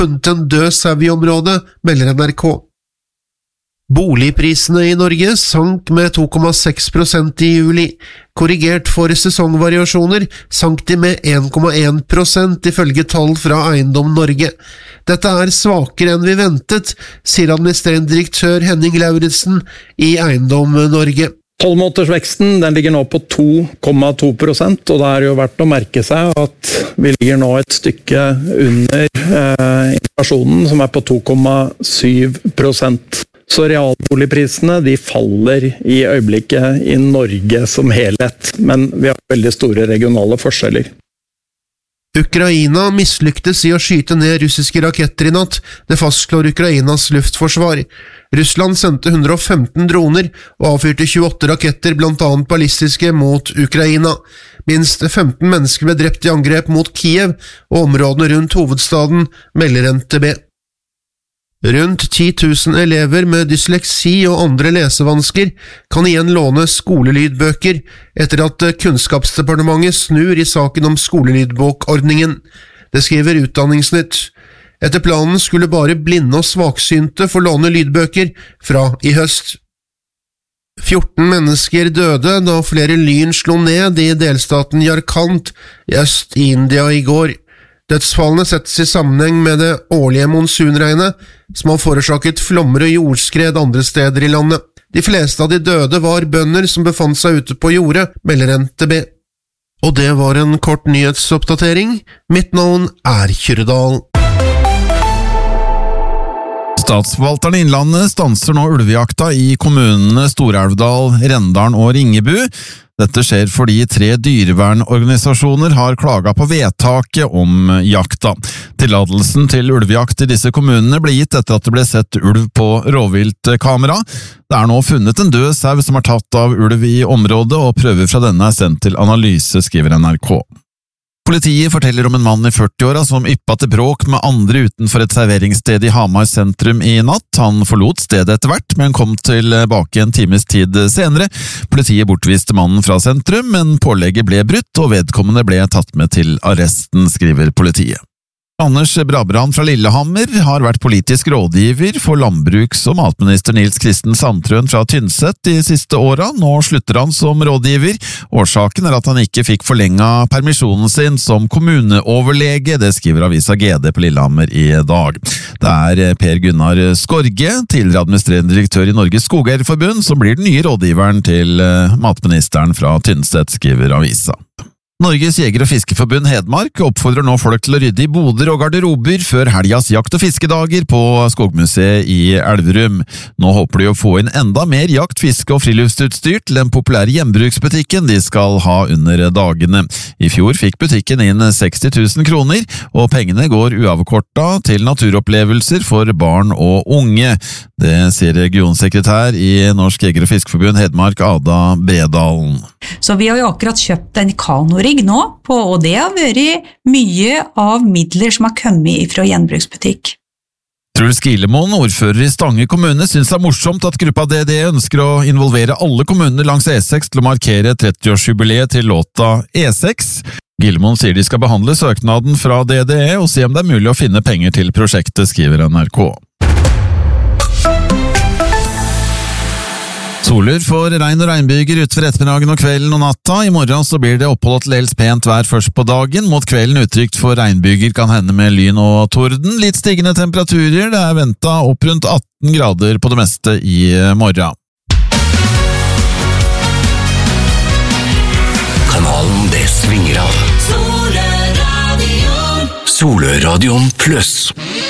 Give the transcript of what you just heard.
funnet en død sau i området, melder NRK. Boligprisene i Norge sank med 2,6% i juli. Korrigert for sesongvariasjoner sank de med 1,1% ifølge tall fra Eiendom Norge. Dette er svakere enn vi ventet, sier administrerende direktør Henning Lauritsen i Eiendom Norge. 12-månedersveksten den ligger nå på 2,2%, og det er jo verdt å merke seg at vi ligger nå et stykke under inflasjonen, som er på 2,7%. Så realboligprisene de faller i øyeblikket i Norge som helhet, men vi har veldig store regionale forskjeller. Ukraina mislyktes i å skyte ned russiske raketter i natt, det fastslår Ukrainas luftforsvar. Russland sendte 115 droner og avfyrte 28 raketter, blant annet ballistiske, mot Ukraina. Minst 15 mennesker ble drept i angrep mot Kiev og områdene rundt hovedstaden, melder NTB. Rundt 10 000 elever med dysleksi og andre lesevansker kan igjen låne skolelydbøker etter at Kunnskapsdepartementet snur i saken om skolelydbokordningen. Det skriver Utdanningsnytt. Etter planen skulle bare blinde og svaksynte få låne lydbøker fra i høst. 14 mennesker døde da flere lyn slo ned i delstaten Jharkhand i øst i India i går. Dødsfallene settes i sammenheng med det årlige monsunregnet, som har forårsaket flommer og jordskred andre steder i landet. De fleste av de døde var bønder som befant seg ute på jordet, melder NTB. Og det var en kort nyhetsoppdatering. Mitt navn er Kyrredal. Statsforvalteren i Innlandet stanser nå ulvejakta i kommunene Stor-Elvdal, Rendalen og Ringebu. Dette skjer fordi 3 dyrevernorganisasjoner har klaget på vedtaket om jakta. Tillatelsen til ulvejakt i disse kommunene ble gitt etter at det ble sett ulv på råviltkamera. Det er nå funnet en død sau som er tatt av ulv i området, og prøver fra denne er sendt til analyse, skriver NRK. Politiet forteller om en mann i 40-åra som yppet til bråk med andre utenfor et serveringssted i Hamar sentrum i natt. Han forlot stedet etter hvert, men kom tilbake en times tid senere. Politiet bortviste mannen fra sentrum, men pålegget ble brutt, og vedkommende ble tatt med til arresten, skriver politiet. Anders Brabrand fra Lillehammer har vært politisk rådgiver for landbruks- og matminister Nils Kristen Sandtrøen fra Tynset de siste åra. Nå slutter han som rådgiver. Årsaken er at han ikke fikk forlenget permisjonen sin som kommuneoverlege, det skriver avisa GD på Lillehammer i dag. Det er Per Gunnar Skorge, tidligere administrerende direktør i Norges Skogeierforbund, som blir den nye rådgiveren til matministeren fra Tynset, skriver avisa. Norges Jeger- og Fiskeforbund Hedmark oppfordrer nå folk til å rydde i boder og garderober før helgas jakt- og fiskedager på Skogmuseet i Elverum. Nå håper de å få inn enda mer jakt, fiske og friluftsutstyr til den populære hjembruksbutikken de skal ha under dagene. I fjor fikk butikken inn 60 000 kroner, og pengene går uavkorta til naturopplevelser for barn og unge. Det sier regionsekretær i Norsk Jeger- og Fiskeforbund Hedmark, Ada Bedalen. Så vi har jo akkurat kjøpt en kanorigg nå, og det har vært mye av midler som har kommet fra gjenbruksbutikk. Truls Gilemoen, ordfører i Stange kommune, synes det er morsomt at gruppa DDE ønsker å involvere alle kommuner langs E6 til å markere 30-årsjubileet til låta E6. Gilemoen sier de skal behandle søknaden fra DDE og se om det er mulig å finne penger til prosjektet, skriver NRK. Soler for regn og regnbyger utover ettermiddagen og kvelden og natta. I morgen så blir det oppholdt til dels pent vær først på dagen. Mot kvelden utrygt for regnbyger kan hende med lyn og torden. Litt stigende temperaturer. Det er ventet opp rundt 18 grader på det meste i morgen. Kanalen det svinger av. Soløradion Plus.